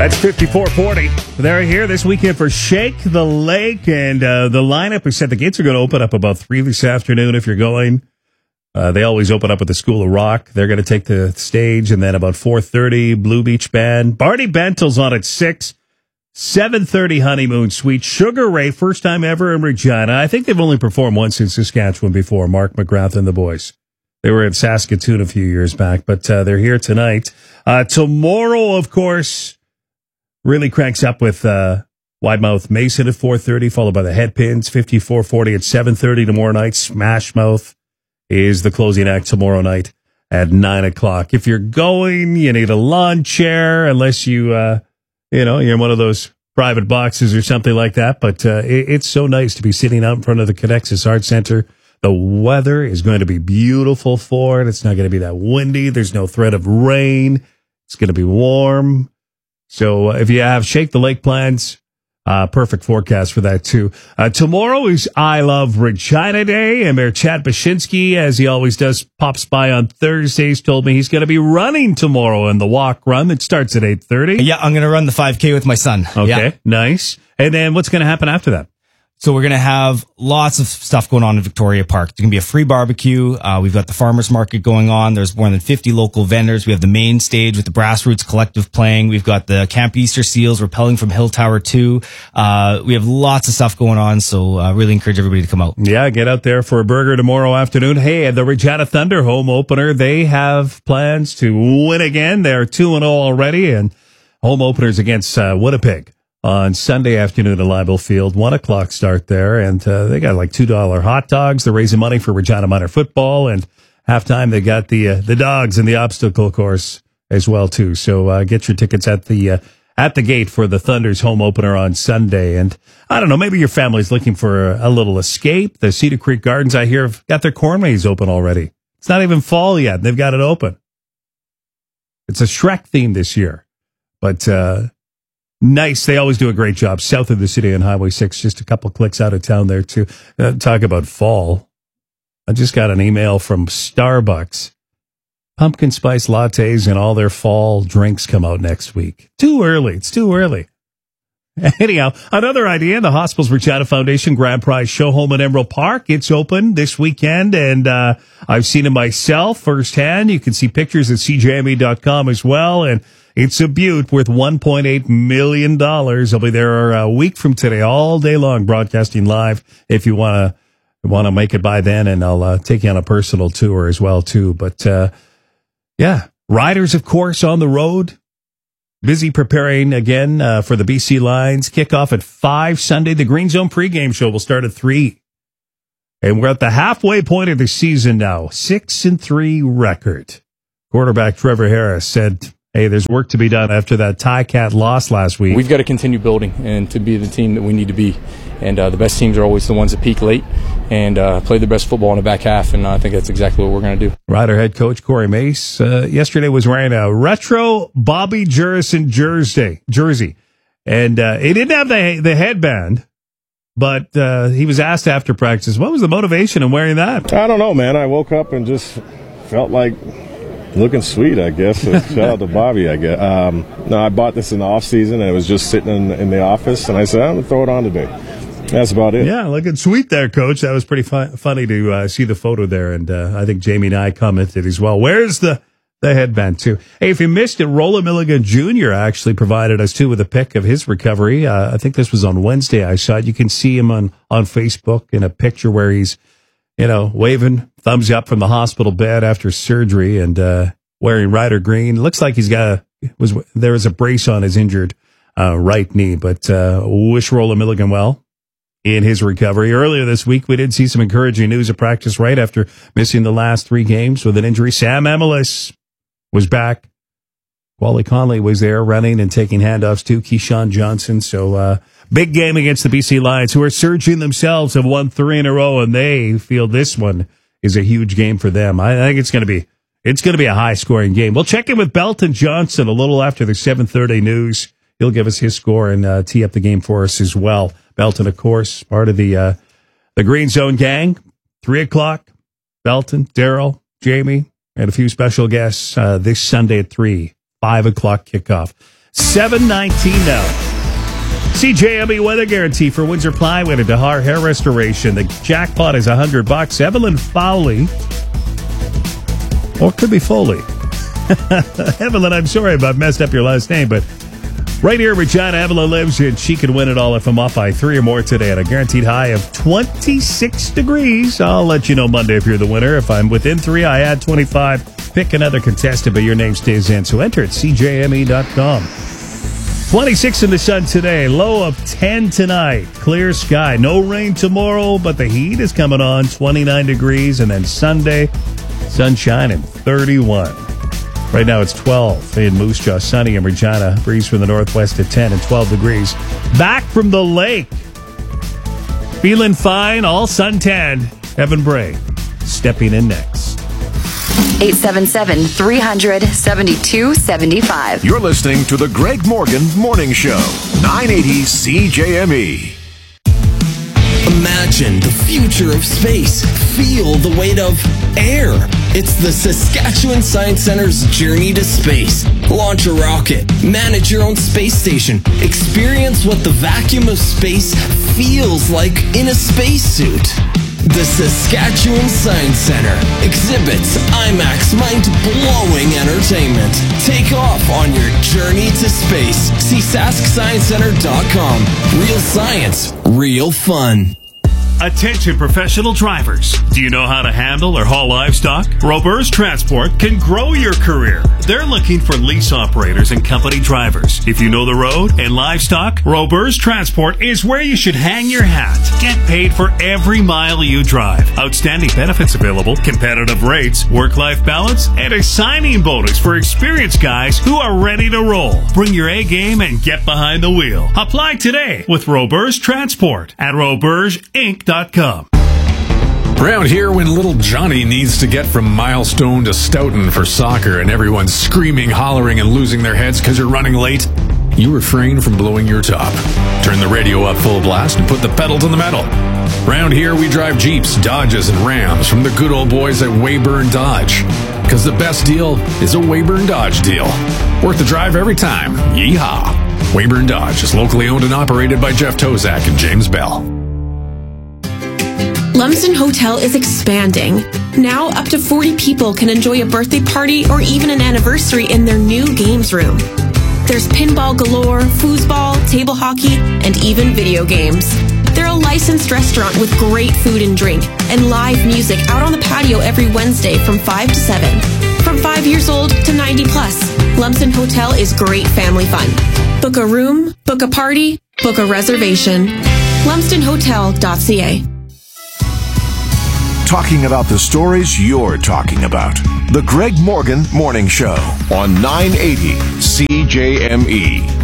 That's 5440. They're here this weekend for Shake the Lake, and the lineup is set. The gates are going to open up about 3 this afternoon if you're going. They always open up at the School of Rock. They're going to take the stage, and then about 4:30, Blue Beach Band. Barney Bentel's on at 6. 7:30, Honeymoon Suite. Sugar Ray, first time ever in Regina. I think they've only performed once in Saskatchewan before, Mark McGrath and the boys. They were in Saskatoon a few years back, but they're here tonight. Tomorrow, of course, really cranks up with Wide Mouth Mason at 4:30, followed by the Headpins, 5440 at 7:30 tomorrow night. Smash Mouth is the closing act tomorrow night at 9 o'clock. If you're going, you need a lawn chair, unless you're in one of those private boxes or something like that. But it's so nice to be sitting out in front of the Connexus Arts Center. The weather is going to be beautiful for it. It's not going to be that windy. There's no threat of rain. It's going to be warm. So if you have Shake the Lake plans, perfect forecast for that too. Tomorrow is I Love Regina Day, and Mayor Chad Bashinsky, as he always does, pops by on Thursdays, told me he's going to be running tomorrow in the walk run that starts at 8:30. Yeah, I'm going to run the 5K with my son. Okay, yeah. Nice. And then what's going to happen after that? So we're going to have lots of stuff going on in Victoria Park. There's going to be a free barbecue. We've got the farmers market going on. There's more than 50 local vendors. We have the main stage with the Grassroots Collective playing. We've got the Camp Easter Seals rappelling from Hill Tower 2. We have lots of stuff going on, so really encourage everybody to come out. Yeah, get out there for a burger tomorrow afternoon. Hey, the Regina Thunder home opener, they have plans to win again. They're 2-0 already, and home openers against Winnipeg on Sunday afternoon at Leibel Field, 1 o'clock start there, and they got like $2 hot dogs. They're raising money for Regina Minor football, and halftime they got the dogs and the obstacle course as well too. So get your tickets at the gate for the Thunder's home opener on Sunday. And I don't know, maybe your family's looking for a little escape. The Cedar Creek Gardens, I hear, have got their corn maze open already. It's not even fall yet, and they've got it open. It's a Shrek theme this year, but nice. They always do a great job. South of the city on Highway 6, just a couple clicks out of town there, too. Talk about fall. I just got an email from Starbucks. Pumpkin spice lattes and all their fall drinks come out next week. Too early. It's too early. Anyhow, another idea, the Hospitals Regina Foundation Grand Prize Show Home at Emerald Park. It's open this weekend, and I've seen it myself firsthand. You can see pictures at cjme.com as well, and it's a beaut worth $1.8 million. I'll be there a week from today, all day long, broadcasting live if you want to make it by then, and I'll take you on a personal tour as well, too. But, yeah, riders, of course, on the road, busy preparing again for the BC Lions. Kickoff at 5 Sunday. The Green Zone pregame show will start at 3. And we're at the halfway point of the season now, 6-3 record. Quarterback Trevor Harris said, hey, there's work to be done after that Ticats loss last week. We've got to continue building and to be the team that we need to be. And the best teams are always the ones that peak late and play their best football in the back half. And I think that's exactly what we're going to do. Rider head coach Corey Mace yesterday was wearing a retro Bobby Jurison jersey. And he didn't have the headband, but he was asked after practice, what was the motivation in wearing that? I don't know, man. I woke up and just felt like looking sweet, I guess. So shout out to Bobby, I guess. No, I bought this in the off season, and it was just sitting in the office, and I said, I'm going to throw it on today. That's about it. Yeah, looking sweet there, Coach. That was pretty funny to see the photo there, and I think Jamie and I commented as well. Where's the headband, too? Hey, if you missed it, Rolla Milligan Jr. actually provided us, too, with a pic of his recovery. I think this was on Wednesday. I saw it. You can see him on Facebook in a picture where he's waving thumbs up from the hospital bed after surgery and wearing Rider green. Looks like there was a brace on his injured right knee, but wish Rolla Milligan well in his recovery. Earlier this week, we did see some encouraging news at practice right after missing the last 3 games with an injury. Sam Emelis was back. Wally Conley was there running and taking handoffs too. Keyshawn Johnson. So big game against the BC Lions, who are surging themselves, have won 3 in a row, and they feel this one is a huge game for them. I think it's going to be a high-scoring game. We'll check in with Belton Johnson a little after the 7:30 news. He'll give us his score and tee up the game for us as well. Belton, of course, part of the Green Zone gang. 3 o'clock, Belton, Daryl, Jamie, and a few special guests this Sunday at 3, 5 o'clock kickoff. 7:19 now. CJME weather guarantee for Windsor Plywood and Dahar Hair Restoration. The jackpot is $100. Evelyn Fowley. Or it could be Foley. Evelyn, I'm sorry if I've messed up your last name, but right here in Regina, Evelyn lives, and she can win it all if I'm up by 3 or more today at a guaranteed high of 26 degrees. I'll let you know Monday if you're the winner. If I'm within 3, I add 25. Pick another contestant, but your name stays in. So enter at CJME.com. 26 in the sun today, low of 10 tonight. Clear sky, no rain tomorrow, but the heat is coming on, 29 degrees. And then Sunday, sunshine and 31. Right now it's 12 in Moose Jaw, sunny in Regina. Breeze from the northwest at 10 and 12 degrees. Back from the lake. Feeling fine, all suntanned. Evan Bray stepping in next. 877-300-7275. You're listening to the Greg Morgan Morning Show, 980 CJME. Imagine the future of space. Feel the weight of air. It's the Saskatchewan Science Center's journey to space. Launch a rocket. Manage your own space station. Experience what the vacuum of space feels like in a spacesuit. The Saskatchewan Science Center exhibits IMAX mind-blowing entertainment. Take off on your journey to space. See SaskScienceCenter.com. Real science, real fun. Attention professional drivers. Do you know how to handle or haul livestock? Roberts Transport can grow your career. They're looking for lease operators and company drivers. If you know the road and livestock, Roberts Transport is where you should hang your hat. Get paid for every mile you drive. Outstanding benefits available, competitive rates, work-life balance, and a signing bonus for experienced guys who are ready to roll. Bring your A game and get behind the wheel. Apply today with Roberts Transport at robertsinc.com. Around here, when little Johnny needs to get from Milestone to Stoughton for soccer and everyone's screaming, hollering, and losing their heads because you're running late, you refrain from blowing your top. Turn the radio up full blast and put the pedal to the metal. Around here, we drive Jeeps, Dodges, and Rams from the good old boys at Weyburn Dodge. Because the best deal is a Weyburn Dodge deal. Worth the drive every time. Yeehaw! Weyburn Dodge is locally owned and operated by Jeff Tozak and James Bell. Lumsden Hotel is expanding. Now, up to 40 people can enjoy a birthday party or even an anniversary in their new games room. There's pinball galore, foosball, table hockey, and even video games. They're a licensed restaurant with great food and drink and live music out on the patio every Wednesday from 5 to 7. From 5 years old to 90 plus, Lumsden Hotel is great family fun. Book a room, book a party, book a reservation. LumsdenHotel.ca. Talking about the stories you're talking about. The Greg Morgan Morning Show on 980 CJME.